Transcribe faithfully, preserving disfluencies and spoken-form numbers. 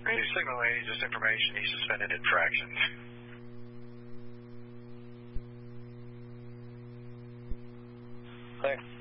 Radio Signal A, just information, he's suspended infractions. Thanks.